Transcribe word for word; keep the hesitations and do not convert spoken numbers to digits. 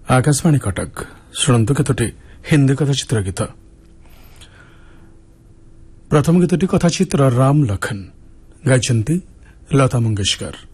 आकाशवाणी कटक शुणु केतोटी हिंदी कथाचित्र गीत। प्रथम गीतटी कथाचित्र राम लखन गायिछन्ति लता मंगेशकर।